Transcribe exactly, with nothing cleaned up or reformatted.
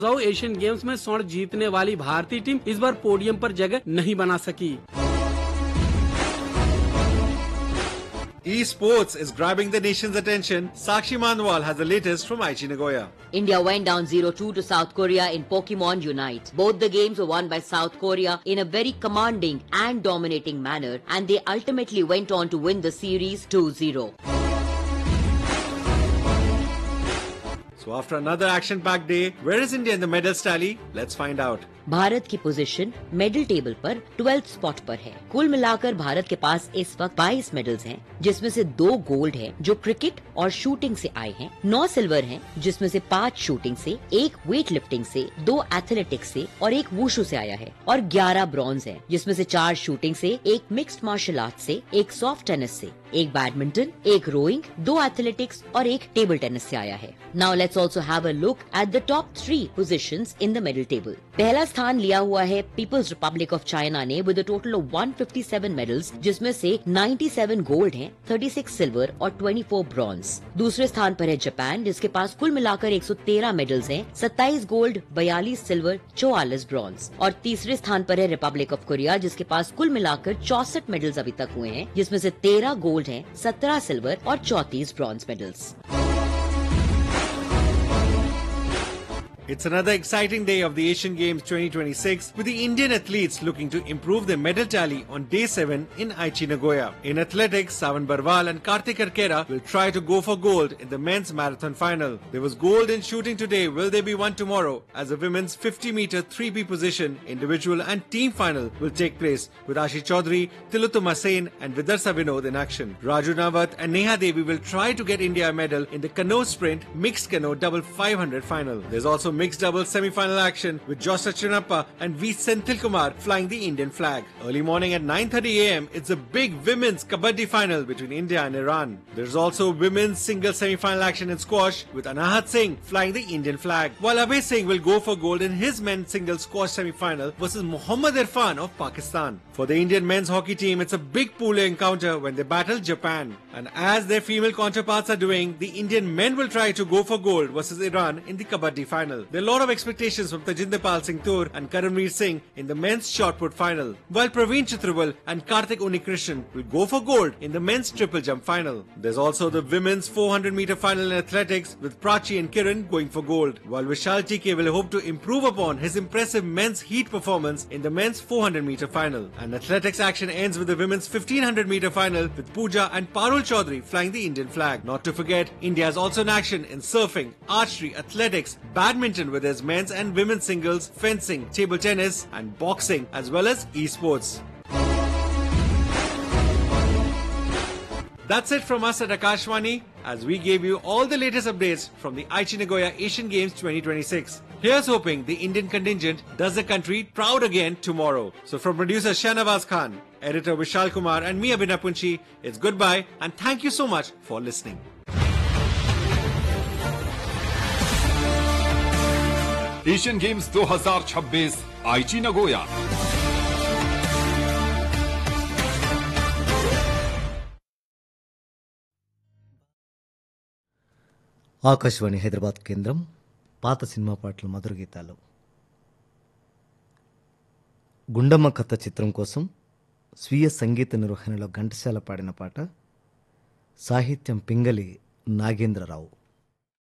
Asian games में स्वर्ण जीतने वाली भारतीय टीम इस बार पोडियम पर जगह नहीं बना सकी। Esports is grabbing the nation's attention. Sakshi Manwal has the latest from Aichi Nagoya. India went down zero two to South Korea in Pokemon Unite. Both the games were won by South Korea in a very commanding and dominating manner, and they ultimately went on to win the series two zero. So after another action-packed day, where is India in the medals tally? Let's find out. Bharat की position medal table पर twelfth spot पर है। कुल मिलाकर भारत के पास इस वक्त बाईस मेडल्स हैं, जिसमें से दो गोल्ड हैं जो क्रिकेट और शूटिंग से आए हैं, नौ सिल्वर हैं जिसमें से पाँच शूटिंग से, एक वेट लिफ्टिंग से, दो एथलेटिक्स से और एक वुशु से आया है, और ग्यारह ब्रॉन्ज हैं जिसमें से चार शूटिंग से, एक मिक्स्ड मार्शल आर्ट से, एक सॉफ्ट टेनिस से, एक बैडमिंटन, एक रोइंग, दो एथलेटिक्स और एक टेबल टेनिस से आया है। Now let's also have a look at the top three positions in the medal table. पहला स्थान लिया हुआ है पीपल्स रिपब्लिक ऑफ चाइना ने विद अ टोटल ऑफ एक सौ सत्तावन मेडल्स, जिसमें से सत्तानवे गोल्ड हैं, छत्तीस सिल्वर और चौबीस ब्रॉन्ज। दूसरे स्थान पर है जापान, जिसके पास कुल मिलाकर एक सौ तेरह मेडल्स हैं, सत्ताईस गोल्ड, बयालीस सिल्वर, चौवालीस ब्रॉन्ज। और तीसरे स्थान पर है रिपब्लिक ऑफ कोरिया, जिसके पास कुल मिलाकर चौसठ मेडल्स अभी तक हुए हैं, जिसमें से तेरह गोल्ड हैं, सत्रह सिल्वर और चौंतीस bronze medals. It's another exciting day of the Asian Games twenty twenty-six, with the Indian athletes looking to improve their medal tally on day seven in Aichi Nagoya. In athletics, Savan Barwal and Kartik Arkera will try to go for gold in the men's marathon final. There was gold in shooting today. Will there be one tomorrow? As the women's fifty meter three P position, individual and team final will take place, with Ashi Chaudhary, Tilotoma Sen and Vidarsa Vinod in action. Raju Nawat and Neha Devi will try to get India a medal in the canoe sprint mixed canoe double five hundred final. There's also mixed double semi-final action with Joshua Chinappa and V. Senthil Kumar flying the Indian flag. Early morning at nine thirty a m, it's a big women's kabaddi final between India and Iran. There's also women's single semi-final action in squash with Anahat Singh flying the Indian flag, while Abhay Singh will go for gold in his men's single squash semi-final versus Mohammad Irfan of Pakistan. For the Indian men's hockey team, it's a big pool encounter when they battle Japan. And as their female counterparts are doing, the Indian men will try to go for gold versus Iran in the kabaddi final. There are a lot of expectations from Tajinder Pal Singh Toor and Karanveer Singh in the men's shot put final, while Praveen Chitraval and Karthik Unnikrishnan will go for gold in the men's triple jump final. There's also the women's four hundred meter final in athletics with Prachi and Kiran going for gold, while Vishal T K will hope to improve upon his impressive men's heat performance in the men's four hundred meter final. And athletics action ends with the women's fifteen hundred meter final with Pooja and Parul Chaudhary flying the Indian flag. Not to forget, India is also in action in surfing, archery, athletics, badminton with there's men's and women's singles, fencing, table tennis and boxing, as well as esports. That's it from us at Akashvani, as we gave you all the latest updates from the Aichi Nagoya Asian Games twenty twenty-six. Here's hoping the Indian contingent does the country proud again tomorrow. So from producer Shahnawaz Khan, editor Vishal Kumar and me Abhinay Punchi, it's goodbye and thank you so much for listening. Asian games दो हज़ार छब्बीस आईची Nagoya. Akashvani Hyderabad కేంద్రం పాత cinema పాటలు మధుర గీతాలు. గుండమ్మ కథ చిత్రం కోసం స్వీయ సంగీత నిర్వహణలో ఘంటసాల పాడిన పాట, సాహిత్యం పింగళి నాగేంద్రరావు.